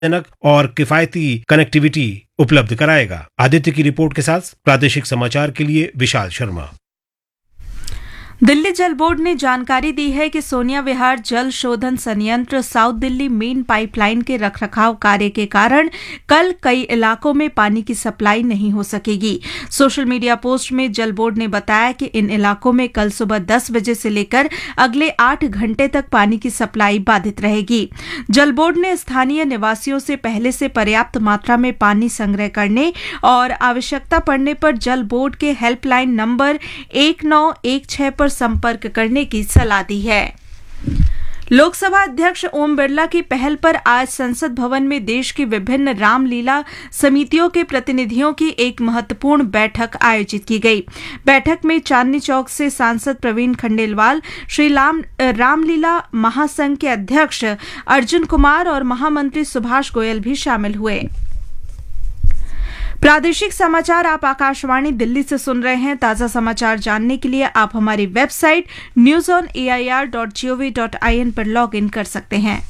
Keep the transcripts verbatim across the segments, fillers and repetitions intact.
जनक और किफायती कनेक्टिविटी उपलब्ध कराएगा। आदित्य की रिपोर्ट के साथ प्रादेशिक समाचार के लिए विशाल शर्मा। दिल्ली जल बोर्ड ने जानकारी दी है कि सोनिया विहार जल शोधन संयंत्र साउथ दिल्ली मेन पाइपलाइन के रखरखाव कार्य के कारण कल कई इलाकों में पानी की सप्लाई नहीं हो सकेगी। सोशल मीडिया पोस्ट में जल बोर्ड ने बताया कि इन इलाकों में कल सुबह दस बजे से लेकर अगले आठ घंटे तक पानी की सप्लाई बाधित रहेगी। जल बोर्ड ने स्थानीय निवासियों से पहले से पर्याप्त मात्रा में पानी संग्रह करने और आवश्यकता पड़ने पर जल बोर्ड के हेल्पलाइन नंबर एक नौ एक छह पर संपर्क करने की सलाह दी है। लोकसभा अध्यक्ष ओम बिरला की पहल पर आज संसद भवन में देश की विभिन्न रामलीला समितियों के प्रतिनिधियों की एक महत्वपूर्ण बैठक आयोजित की गई। बैठक में चांदनी चौक से सांसद प्रवीण खंडेलवाल, श्री राम रामलीला महासंघ के अध्यक्ष अर्जुन कुमार और महामंत्री सुभाष गोयल भी शामिल हुए। प्रादेशिक समाचार आप आकाशवाणी दिल्ली से सुन रहे हैं। ताजा समाचार जानने के लिए आप हमारी website news on A I R dot G O V dot I N पर लॉग इन कर सकते हैं।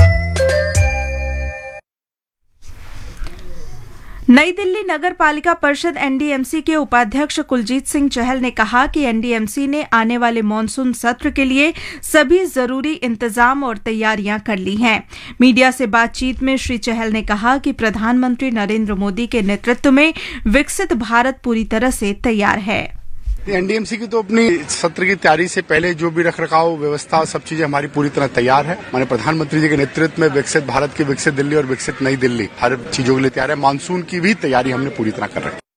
नई दिल्ली नगर पालिका परिषद एन डी एम सी के उपाध्यक्ष कुलजीत सिंह चहल ने कहा कि एन डी एम सी ने आने वाले मानसून सत्र के लिए सभी जरूरी इंतजाम और तैयारियां कर ली हैं। मीडिया से बातचीत में श्री चहल ने कहा कि प्रधानमंत्री नरेंद्र मोदी के नेतृत्व में विकसित भारत पूरी तरह से तैयार है। एन डी एम सी की तो अपनी सत्र की तैयारी से पहले जो भी रखरखाव व्यवस्था सब चीजें हमारी पूरी तरह तैयार है। हमारे प्रधानमंत्री जी के नेतृत्व में विकसित भारत की विकसित दिल्ली और विकसित नई दिल्ली हर चीजों के लिए तैयार है। मानसून की भी तैयारी हमने पूरी तरह कर रखी है।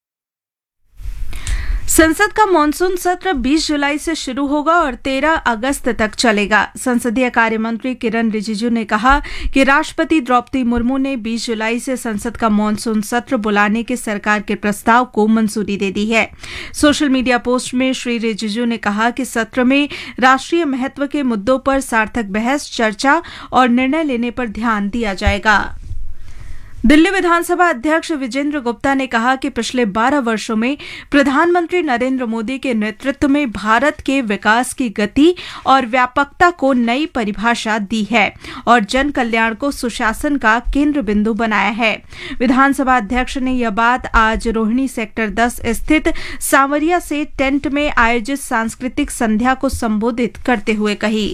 संसद का मानसून सत्र बीस जुलाई से शुरू होगा और तेरह अगस्त तक चलेगा। संसदीय कार्य मंत्री किरण रिजिजू ने कहा कि राष्ट्रपति द्रौपदी मुर्मू ने बीस जुलाई से संसद का मानसून सत्र बुलाने के सरकार के प्रस्ताव को मंजूरी दे दी है। सोशल मीडिया पोस्ट में श्री रिजिजू ने कहा कि सत्र में राष्ट्रीय महत्व के मुद्दों पर सार्थक बहस, चर्चा और निर्णय लेने पर ध्यान दिया जाएगा। दिल्ली विधानसभा अध्यक्ष विजेंद्र गुप्ता ने कहा कि पिछले बारह वर्षों में प्रधानमंत्री नरेंद्र मोदी के नेतृत्व में भारत के विकास की गति और व्यापकता को नई परिभाषा दी है और जन कल्याण को सुशासन का केंद्र बिंदु बनाया है। विधानसभा अध्यक्ष ने यह बात आज रोहिणी सेक्टर दस स्थित सांवरिया से टेंट में आयोजित सांस्कृतिक संध्या को संबोधित करते हुए कही।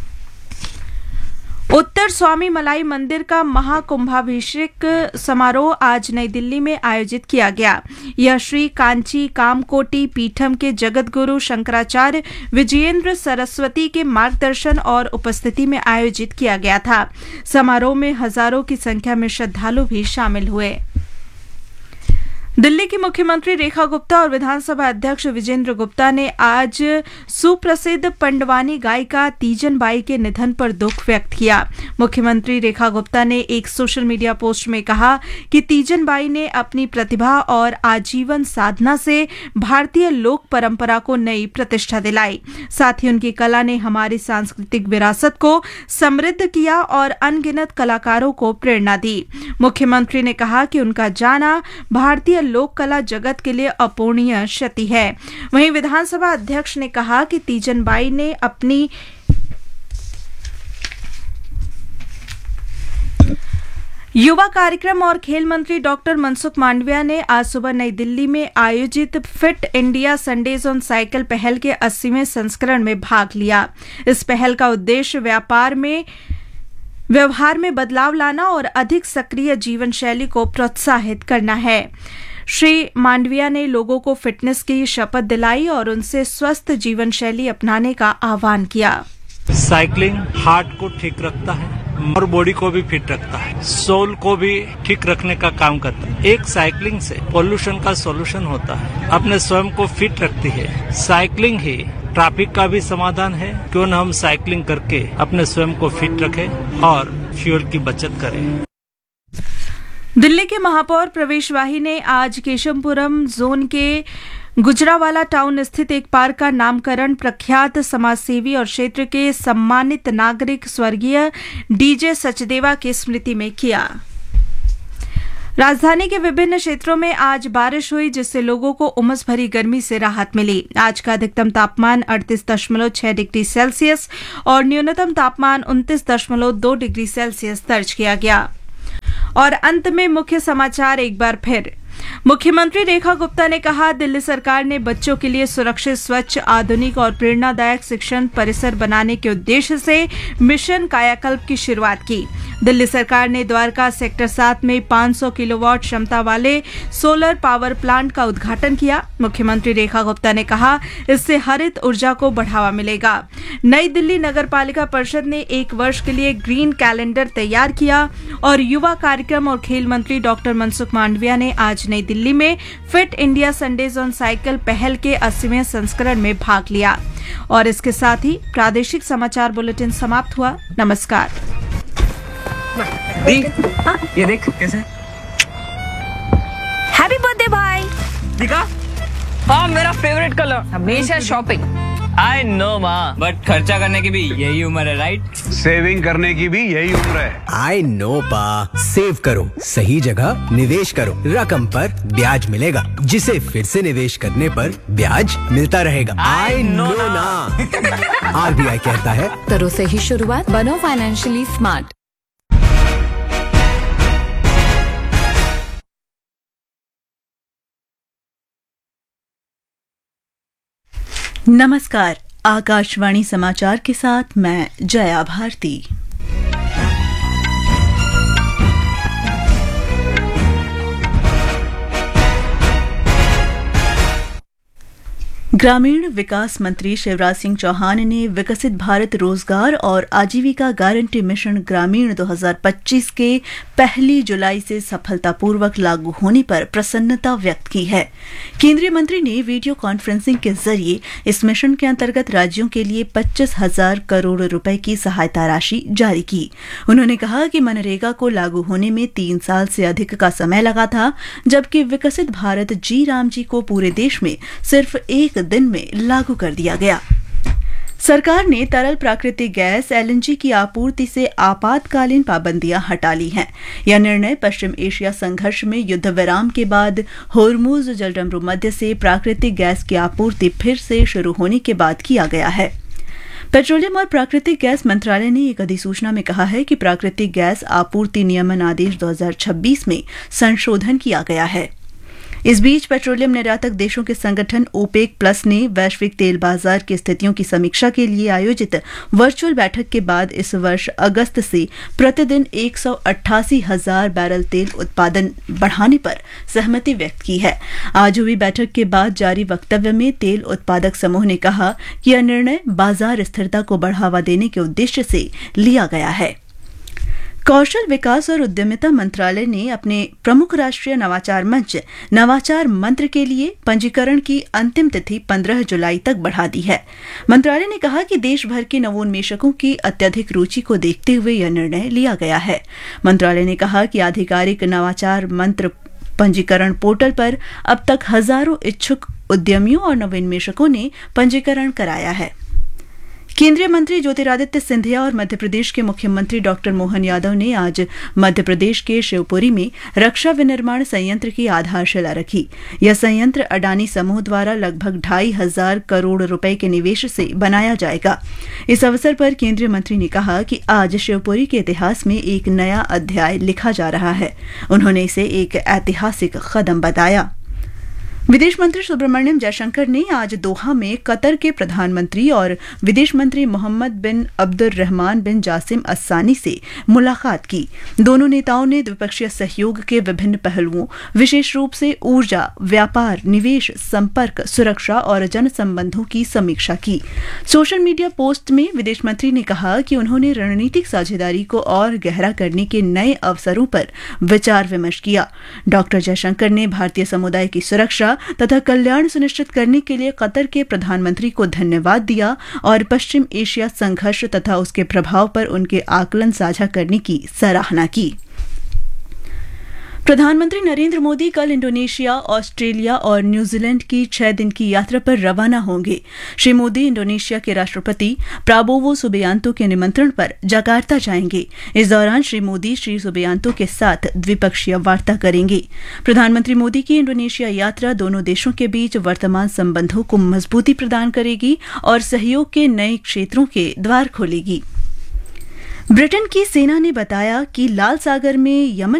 उत्तर स्वामी मलाई मंदिर का महाकुंभाभिषेक समारोह आज नई दिल्ली में आयोजित किया गया। यह श्री कांची कामकोटी पीठम के जगतगुरु शंकराचार्य विजयेंद्र सरस्वती के मार्गदर्शन और उपस्थिति में आयोजित किया गया था। समारोह में हजारों की संख्या में श्रद्धालु भी शामिल हुए। दिल्ली की मुख्यमंत्री रेखा गुप्ता और विधानसभा अध्यक्ष विजेंद्र गुप्ता ने आज सुप्रसिद्ध पंडवानी गायिका तीजन बाई के निधन पर दुख व्यक्त किया। मुख्यमंत्री रेखा गुप्ता ने एक सोशल मीडिया पोस्ट में कहा कि तीजन बाई ने अपनी प्रतिभा और आजीवन साधना से भारतीय लोक परंपरा को नई प्रतिष्ठा दिलाई। साथ ही उनकी कला ने हमारी सांस्कृतिक विरासत को समृद्ध किया और अनगिनत कलाकारों को प्रेरणा दी। मुख्यमंत्री ने कहा कि उनका जाना भारतीय लोक कला जगत के लिए अपूरणीय क्षति है। वहीं विधानसभा अध्यक्ष ने कहा कि तीजन बाई ने अपनी युवा कार्यक्रम और खेल मंत्री डॉक्टर मनसुख मांडविया ने आज सुबह नई दिल्ली में आयोजित fit India Sundays on cycle पहल के अस्सीवें संस्करण में भाग लिया। इस पहल का उद्देश्य व्यापार में व्यवहार में बदलाव लाना और अधिक सक्रिय जीवन शैली को प्रोत्साहित करना है। श्री मांडविया ने लोगों को फिटनेस की शपथ दिलाई और उनसे स्वस्थ जीवन शैली अपनाने का आह्वान किया। साइकिलिंग हार्ट को ठीक रखता है और बॉडी को भी फिट रखता है, सोल को भी ठीक रखने का काम करता है। एक साइकिलिंग से पोल्यूशन का सॉल्यूशन होता है, अपने स्वयं को फिट रखती है। साइकिलिंग ही ट्रैफिक का भी समाधान है। क्यों न हम साइकिलिंग करके अपने स्वयं को फिट रखें और फ्यूल की बचत करें। दिल्ली के महापौर प्रवेश वाही ने आज केशवपुरम जोन के गुजरावाला टाउन स्थित एक पार्क का नामकरण प्रख्यात समाजसेवी और क्षेत्र के सम्मानित नागरिक स्वर्गीय डीजे सचदेवा की स्मृति में किया। राजधानी के विभिन्न क्षेत्रों में आज बारिश हुई, जिससे लोगों को उमस भरी गर्मी से राहत मिली। आज का अधिकतम तापमान अड़तीस दशमलव छह डिग्री सेल्सियस और न्यूनतम तापमान उनतीस दशमलव दो डिग्री सेल्सियस दर्ज किया गया। और अंत में मुख्य समाचार एक बार फिर। मुख्यमंत्री रेखा गुप्ता ने कहा, दिल्ली सरकार ने बच्चों के लिए सुरक्षित, स्वच्छ, आधुनिक और प्रेरणादायक शिक्षण परिसर बनाने के उद्देश्य से मिशन कायाकल्प की शुरुआत की। दिल्ली सरकार ने द्वारका सेक्टर सात में पाँच सौ किलोवाट क्षमता वाले सोलर पावर प्लांट का उद्घाटन किया। मुख्यमंत्री रेखा गुप्ता ने कहा, इससे हरित ऊर्जा को बढ़ावा मिलेगा। नई दिल्ली नगर पालिका परिषद ने एक वर्ष के लिए ग्रीन कैलेंडर तैयार किया और युवा कार्यक्रम और खेल मंत्री डॉक्टर मनसुख मांडविया ने आज नई दिल्ली में fit India Sundays on cycle पहल के अस्सीवें संस्करण में भाग लिया। और इसके साथ ही प्रादेशिक समाचार बुलेटिन समाप्त हुआ। नमस्कार। दी, हाँ? ये देख कैसे। हैप्पी बर्थडे भाई। दिखा? हाँ, मेरा फेवरेट कलर। हमेशा शॉपिंग। आई नो माँ, बट खर्चा करने की भी यही उम्र है, राइट? सेविंग करने की भी यही उम्र है। आई नो पा, सेव करो, सही जगह निवेश करो, रकम पर ब्याज मिलेगा, जिसे फिर से निवेश करने पर ब्याज मिलता रहेगा। आई नो ना। आरबीआई कहता है, करो सही शुरुआत, बनो फाइनेंशियली स्मार्ट। नमस्कार, आकाशवाणी समाचार के साथ मैं जया भारती। ग्रामीण विकास मंत्री शिवराज सिंह चौहान ने विकसित भारत रोजगार और आजीविका गारंटी मिशन ग्रामीण दो हज़ार पच्चीस के पहली जुलाई से सफलतापूर्वक लागू होने पर प्रसन्नता व्यक्त की है। केंद्रीय मंत्री ने वीडियो कॉन्फ्रेंसिंग के जरिए इस मिशन के अंतर्गत राज्यों के लिए पच्चीस हजार करोड़ रुपए की सहायता राशि जारी की। उन्होंने कहा कि मनरेगा को लागू होने में तीन साल से अधिक का समय लगा था, जबकि विकसित भारत जी राम जी को पूरे देश में सिर्फ एक दिन में लागू कर दिया गया। सरकार ने तरल प्राकृतिक गैस एलएनजी की आपूर्ति से आपातकालीन पाबंदियां हटा ली हैं। यह निर्णय पश्चिम एशिया संघर्ष में युद्ध विराम के बाद होर्मुज जलडमरू मध्य से प्राकृतिक गैस की आपूर्ति फिर से शुरू होने के बाद किया गया है। पेट्रोलियम और प्राकृतिक गैस मंत्रालय ने एक अधिसूचना में कहा है कि प्राकृतिक गैस आपूर्ति नियमन आदेश दो हज़ार छब्बीस में संशोधन किया गया है। इस बीच पेट्रोलियम निर्यातक देशों के संगठन ओपेक प्लस ने वैश्विक तेल बाजार की स्थितियों की समीक्षा के लिए आयोजित वर्चुअल बैठक के बाद इस वर्ष अगस्त से प्रतिदिन एक सौ अट्ठासी हजार बैरल तेल उत्पादन बढ़ाने पर सहमति व्यक्त की है। आज हुई बैठक के बाद जारी वक्तव्य में तेल उत्पादक समूह ने कहा कि यह निर्णय बाजार स्थिरता को बढ़ावा देने के उद्देश्य से लिया गया है। कौशल विकास और उद्यमिता मंत्रालय ने अपने प्रमुख राष्ट्रीय नवाचार मंच नवाचार मंत्र के लिए पंजीकरण की अंतिम तिथि पंद्रह जुलाई तक बढ़ा दी है। मंत्रालय ने कहा कि देश भर के नवोन्मेषकों की अत्यधिक रुचि को देखते हुए यह निर्णय लिया गया है। मंत्रालय ने कहा कि आधिकारिक नवाचार मंत्र पंजीकरण पोर्टल पर अब तक हजारों इच्छुक उद्यमियों और नवोन्मेषकों ने पंजीकरण कराया है। केंद्रीय मंत्री ज्योतिरादित्य सिंधिया और मध्य प्रदेश के मुख्यमंत्री डॉक्टर मोहन यादव ने आज मध्य प्रदेश के शिवपुरी में रक्षा विनिर्माण संयंत्र की आधारशिला रखी। यह संयंत्र अडानी समूह द्वारा लगभग ढाई हजार करोड़ रुपए के निवेश से बनाया जाएगा। इस अवसर पर केंद्रीय मंत्री ने कहा कि आज शिवपुरी के इतिहास में एक नया अध्याय लिखा जा रहा है। उन्होंने इसे एक ऐतिहासिक कदम बताया। विदेश मंत्री सुब्रमण्यम जयशंकर ने आज दोहा में कतर के प्रधानमंत्री और विदेश मंत्री मोहम्मद बिन अब्दुर्रहमान बिन जासिम अस्सानी से मुलाकात की। दोनों नेताओं ने द्विपक्षीय सहयोग के विभिन्न पहलुओं, विशेष रूप से ऊर्जा, व्यापार, निवेश, संपर्क, सुरक्षा और जन संबंधों की समीक्षा की। सोशल मीडिया पोस्ट में विदेश मंत्री ने कहा कि उन्होंने रणनीतिक साझेदारी को और गहरा करने के नए अवसरों पर विचार विमर्श किया। डॉक्टर जयशंकर ने भारतीय समुदाय की सुरक्षा तथा कल्याण सुनिश्चित करने के लिए कतर के प्रधानमंत्री को धन्यवाद दिया और पश्चिम एशिया संघर्ष तथा उसके प्रभाव पर उनके आकलन साझा करने की सराहना की। प्रधानमंत्री नरेंद्र मोदी कल इंडोनेशिया, ऑस्ट्रेलिया और न्यूजीलैंड की छह दिन की यात्रा पर रवाना होंगे। श्री मोदी इंडोनेशिया के राष्ट्रपति प्राबोवो सुबियांतो के निमंत्रण पर जकार्ता जाएंगे। इस दौरान श्री मोदी श्री सुबियांतो के साथ द्विपक्षीय वार्ता करेंगे। प्रधानमंत्री मोदी की इंडोनेशिया यात्रा दोनों देशों के बीच वर्तमान संबंधों को मजबूती प्रदान करेगी और सहयोग के नए क्षेत्रों के द्वार खोलेगी। ब्रिटेन की सेना ने बताया कि लाल सागर में यमन